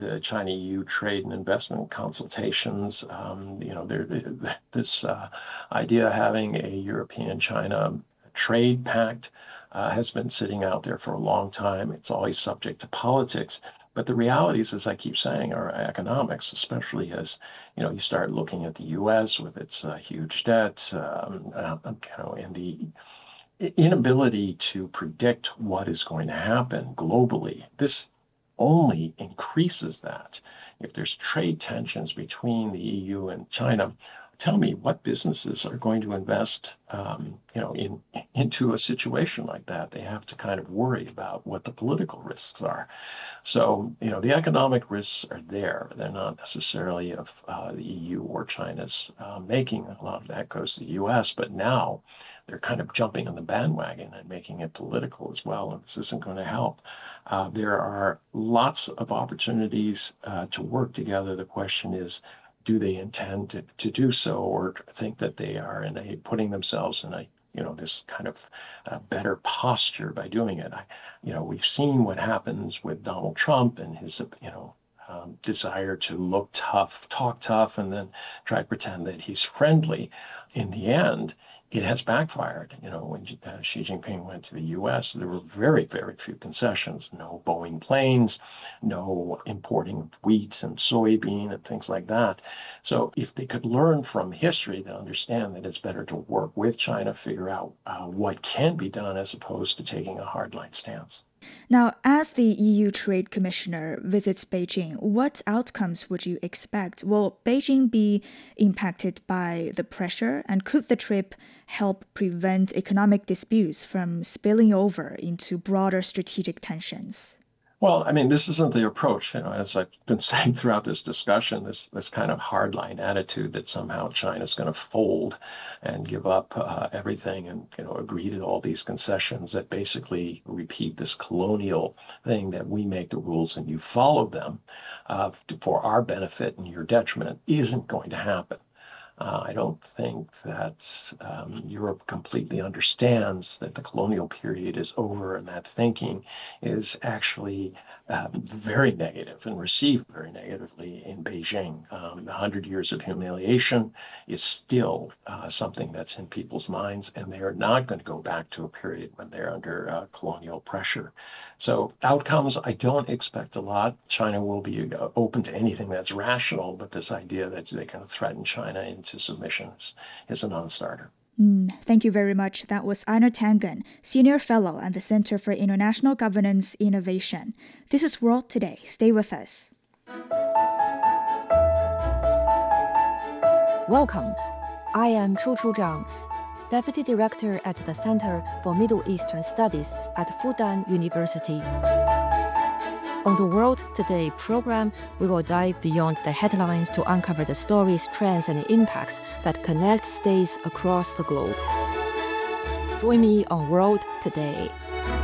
the China-EU trade and investment consultations. This idea of having a European-China trade pact has been sitting out there for a long time. It's always subject to politics. But the realities, as I keep saying, are economics, especially as you start looking at the U.S. with its huge debt, and the inability to predict what is going to happen globally. This only increases that. If there's trade tensions between the EU and China, tell me what businesses are going to invest, into a situation like that. They have to kind of worry about what the political risks are. So, the economic risks are there. They're not necessarily of the EU or China's making. A lot of that goes to the US, but now they're kind of jumping on the bandwagon and making it political as well. And this isn't going to help. There are lots of opportunities to work together. The question is, do they intend to do so, or think that they are putting themselves in this kind of better posture by doing it? We've seen what happens with Donald Trump and his, desire to look tough, talk tough, and then try to pretend that he's friendly. In the end, it has backfired. When Xi Jinping went to the US, there were very, very few concessions. No Boeing planes, no importing of wheat and soybean and things like that. So if they could learn from history to understand that it's better to work with China, figure out what can be done as opposed to taking a hardline stance. Now, as the EU Trade Commissioner visits Beijing, what outcomes would you expect? Will Beijing be impacted by the pressure, and could the trip help prevent economic disputes from spilling over into broader strategic tensions? Well, I mean, this isn't the approach, as I've been saying throughout this discussion, this kind of hardline attitude that somehow China's going to fold and give up everything and, agree to all these concessions that basically repeat this colonial thing that we make the rules and you follow them for our benefit and your detriment isn't going to happen. I don't think that Europe completely understands that the colonial period is over, and that thinking is actually very negative and received very negatively in Beijing. 100 years of humiliation is still something that's in people's minds, and they are not going to go back to a period when they're under colonial pressure. So outcomes, I don't expect a lot. China will be open to anything that's rational, but this idea that they can threaten China into submission is a non-starter. Thank you very much. That was Einar Tangen, Senior Fellow at the Center for International Governance Innovation. This is World Today. Stay with us. Welcome. I am Chu Zhang, Deputy Director at the Center for Middle Eastern Studies at Fudan University. On the World Today program, we will dive beyond the headlines to uncover the stories, trends, and impacts that connect states across the globe. Join me on World Today.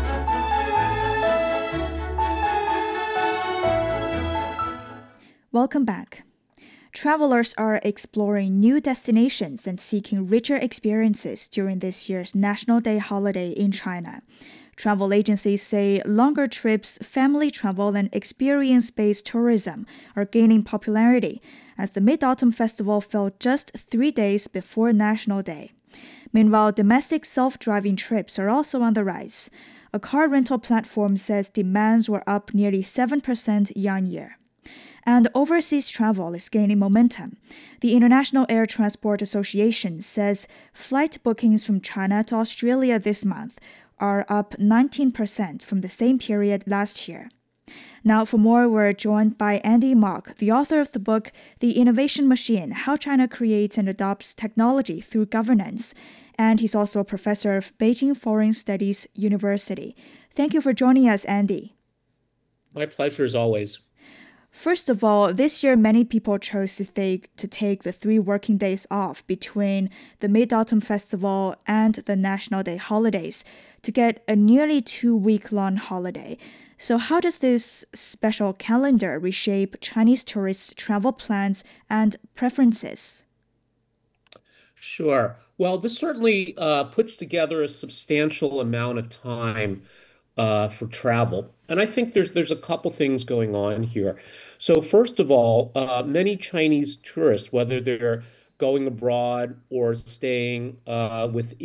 Welcome back. Travelers are exploring new destinations and seeking richer experiences during this year's National Day holiday in China. Travel agencies say longer trips, family travel, and experience-based tourism are gaining popularity as the Mid-Autumn Festival fell just 3 days before National Day. Meanwhile, domestic self-driving trips are also on the rise. A car rental platform says demands were up nearly 7% year-on-year. And overseas travel is gaining momentum. The International Air Transport Association says flight bookings from China to Australia this month are up 19% from the same period last year. Now, for more, we're joined by Andy Mok, the author of the book, The Innovation Machine, How China Creates and Adopts Technology Through Governance. And he's also a professor of Beijing Foreign Studies University. Thank you for joining us, Andy. My pleasure as always. First of all, this year many people chose to take the 3 working days off between the Mid-Autumn Festival and the National Day holidays to get a nearly 2-week-long holiday. So how does this special calendar reshape Chinese tourists' travel plans and preferences? Sure. Well, this certainly puts together a substantial amount of time for travel. And I think there's a couple things going on here. So first of all, many Chinese tourists, whether they're going abroad or staying within